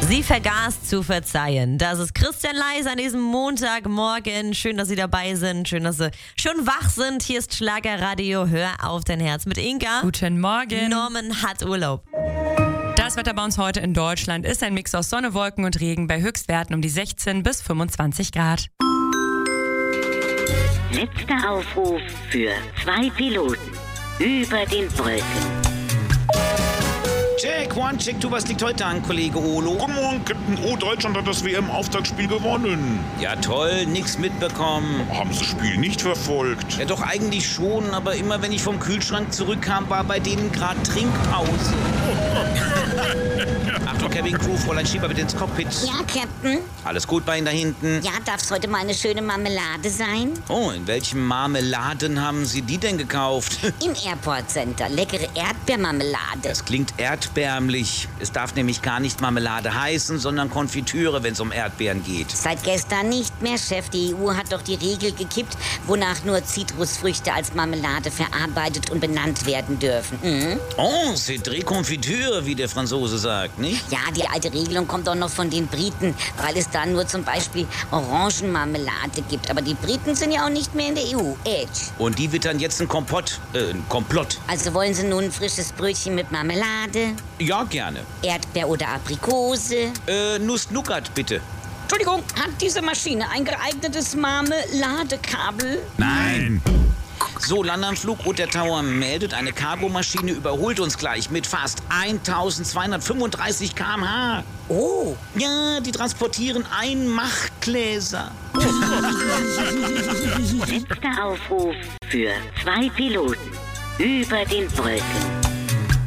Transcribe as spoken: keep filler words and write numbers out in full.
Sie vergaß zu verzeihen. Das ist Christian Leis an diesem Montagmorgen. Schön, dass Sie dabei sind. Schön, dass Sie schon wach sind. Hier ist Schlagerradio. Hör auf dein Herz mit Inka. Guten Morgen. Norman hat Urlaub. Das Wetter bei uns heute in Deutschland ist ein Mix aus Sonne, Wolken und Regen bei Höchstwerten um die sechzehn bis fünfundzwanzig Grad. Letzter Aufruf für zwei Piloten über den Wolken. Check, one, check, two, was liegt heute an, Kollege Olo? Guten Morgen, Captain. Oh, Deutschland hat das W M-Auftaktspiel gewonnen. Ja toll, nix mitbekommen. Haben Sie das Spiel nicht verfolgt? Ja doch eigentlich schon, aber immer wenn ich vom Kühlschrank zurückkam, war bei denen gerade Trinkpause. Achtung, Cabin Crew, Fräulein Schieber bitte ins Cockpit. Ja, Captain? Alles gut bei Ihnen da hinten? Ja, darf's heute mal eine schöne Marmelade sein? Oh, in welchem Marmeladen haben Sie die denn gekauft? Im Airport Center. Leckere Erdbeermarmelade. Das klingt erdbeerlich. Es darf nämlich gar nicht Marmelade heißen, sondern Konfitüre, wenn es um Erdbeeren geht. Seit gestern nicht mehr, Chef. Die E U hat doch die Regel gekippt, wonach nur Zitrusfrüchte als Marmelade verarbeitet und benannt werden dürfen. Mhm. Oh, c'est très Konfitüre, wie der Franzose sagt, nicht? Ja, die alte Regelung kommt auch noch von den Briten, weil es da nur zum Beispiel Orangenmarmelade gibt. Aber die Briten sind ja auch nicht mehr in der E U. Edge. Und die wittern jetzt ein Kompott, äh, ein Komplott. Also wollen Sie nun ein frisches Brötchen mit Marmelade? Ja, gerne. Erdbeer oder Aprikose? Äh, Nuss-Nougat, bitte. Entschuldigung, hat diese Maschine ein geeignetes Marmeladekabel? Nein. So, Landanflug und der Tower meldet, eine Cargomaschine überholt uns gleich mit fast eintausendzweihundertfünfunddreißig Kilometer pro Stunde. Oh. Ja, die transportieren ein Machgläser. Letzter Aufruf für zwei Piloten über den Wolken.